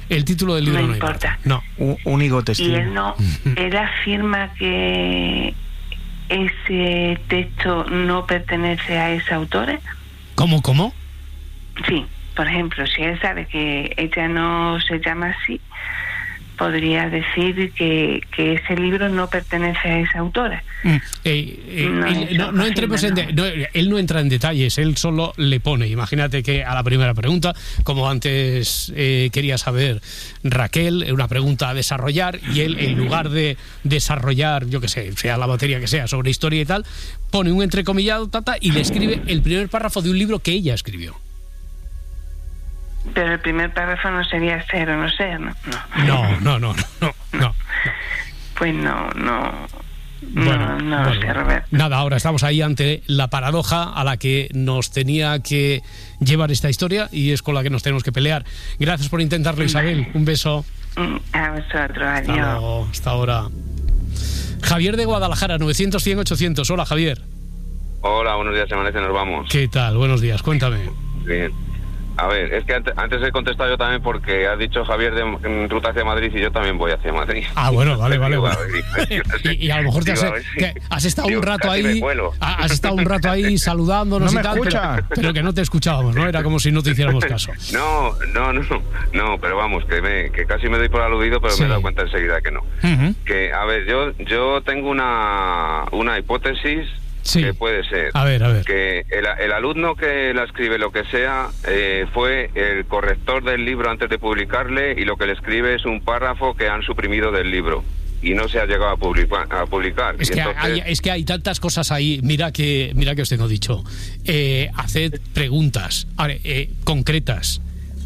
El título del libro no importa. No. Único testigo. Y él afirma que ese texto no pertenece a esa autora. ¿Cómo? Sí, por ejemplo, si él sabe que ella no se llama así, podría decir que ese libro no pertenece a esa autora. No entremos él no entra en detalles, él solo le pone. Imagínate que a la primera pregunta, como antes quería saber Raquel, una pregunta a desarrollar, y él, en lugar de desarrollar, yo qué sé, sea la materia que sea, sobre historia y tal, pone un entrecomillado, y le escribe el primer párrafo de un libro que ella escribió. Pero el primer párrafo no sería ser o no ser, ¿no? No. Pues no Bueno, lo sé, Roberto. Nada, ahora estamos ahí ante la paradoja a la que nos tenía que llevar esta historia y es con la que nos tenemos que pelear. Gracias por intentarlo, Isabel. Un beso. A vosotros, adiós. Hasta ahora. Javier de Guadalajara, 900-100-800. Hola, Javier. Hola, buenos días, Amanece, nos vamos. ¿Qué tal? Buenos días, cuéntame. Bien. A ver, es que antes he contestado yo también porque has dicho Javier en ruta hacia Madrid y yo también voy hacia Madrid. Ah, bueno, vale. Y a lo mejor has estado un rato ahí, has estado un rato ahí saludándonos y tal, pero que no te escuchábamos, ¿no? Era como si no te hiciéramos caso. No, pero vamos, que casi me doy por aludido, pero sí. Me he dado cuenta enseguida que no. Uh-huh. Que, a ver, yo tengo una hipótesis. Sí. Que puede ser a ver. Que el alumno que la escribe lo que sea fue el corrector del libro antes de publicarle y lo que le escribe es un párrafo que han suprimido del libro y no se ha llegado a publicar. Es que hay tantas cosas ahí. Mira que os tengo dicho. Haced preguntas concretas.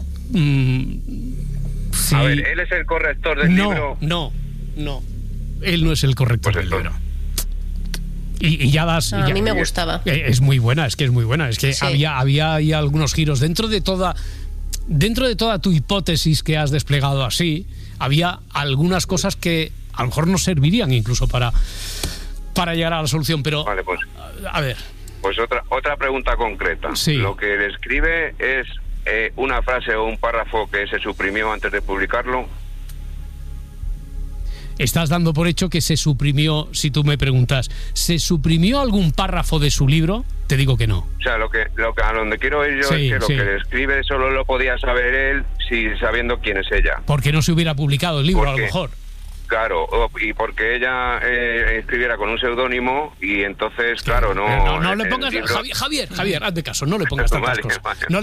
Sí. A ver, ¿él es el corrector del libro? No. Él no es el corrector del libro. Y ya das... A mí me gustaba. Es muy buena, es que sí. había ahí algunos giros. Dentro de toda tu hipótesis que has desplegado así, había algunas cosas que a lo mejor nos servirían incluso para llegar a la solución, pero... Vale, pues... A ver. Pues otra pregunta concreta. Sí. Lo que le escribe es una frase o un párrafo que se suprimió antes de publicarlo. Estás dando por hecho que se suprimió, si tú me preguntas, ¿se suprimió algún párrafo de su libro? Te digo que no. O sea, lo que a donde quiero ir yo es que lo que le escribe solo lo podía saber él sabiendo quién es ella. Porque no se hubiera publicado el libro, a lo mejor. Claro, y porque ella escribiera con un seudónimo y entonces, claro, no le pongas... Libro... Javier, haz de caso, no le pongas tantas cosas.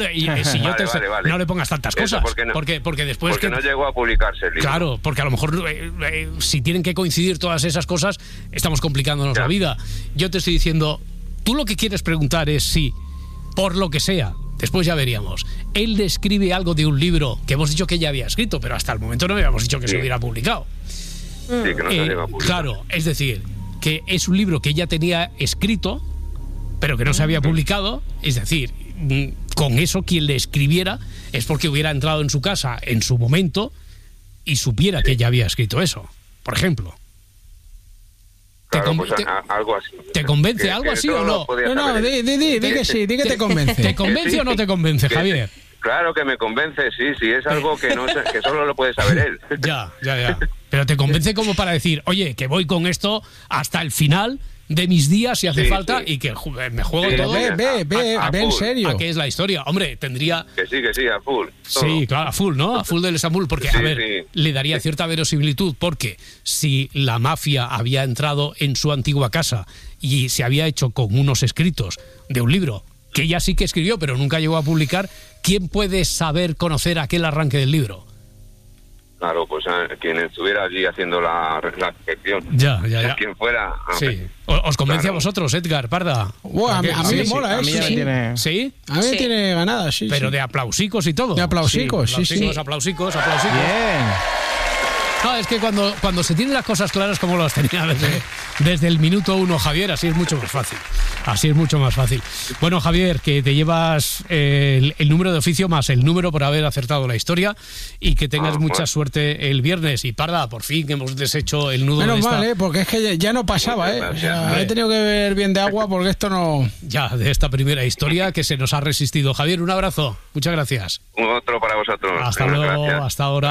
Vale. No le pongas tantas cosas. Porque después... Porque no llegó a publicarse el libro. Claro, porque a lo mejor si tienen que coincidir todas esas cosas, estamos complicándonos la vida. Yo te estoy diciendo, tú lo que quieres preguntar es si, por lo que sea, después ya veríamos, él describe algo de un libro que hemos dicho que ella había escrito, pero hasta el momento no habíamos dicho que se hubiera publicado. Sí, que no se llega a publicar. Claro, es decir, que es un libro que ella tenía escrito, pero que no se había publicado. Es decir, con eso quien le escribiera es porque hubiera entrado en su casa en su momento y supiera que ella había escrito eso, por ejemplo. Claro, algo así. ¿Te convence algo así o no? No, di que sí, di que te convence. ¿Te convence o no te convence, Javier? Claro que me convence, sí, es algo que que solo lo puede saber él. Ya. Pero te convence como para decir, oye, que voy con esto hasta el final de mis días si hace falta y que me juego todo. Ve, en serio. ¿A qué es la historia? Hombre, tendría... Que sí, a full. Todo. Sí, claro, a full, ¿no? A full del Estambul, porque, le daría cierta verosimilitud, porque si la mafia había entrado en su antigua casa y se había hecho con unos escritos de un libro que ella sí que escribió, pero nunca llegó a publicar, ¿quién puede conocer aquel arranque del libro? Claro, pues quien estuviera allí haciendo la gestión. Ya. Quien fuera. Sí. ¿Os convence a vosotros, Edgar, Parda? A mí me mola, A mí tiene... ¿Sí? A mí me tiene ganada, sí. Pero de aplausicos y todo. De aplausicos, sí. Aplausicos. Bien. No, es que cuando se tienen las cosas claras como las tenía desde el minuto 1 Javier, así es mucho más fácil. Bueno, Javier, que te llevas el número de oficio más el número por haber acertado la historia y que tengas mucha suerte el viernes. Y Parda, por fin que hemos deshecho el nudo. Menos mal, porque es que ya no pasaba, O sea, he tenido que beber bien de agua porque esto no... Ya, de esta primera historia que se nos ha resistido. Javier, un abrazo. Muchas gracias. Otro para vosotros. Hasta luego, gracias. hasta ahora.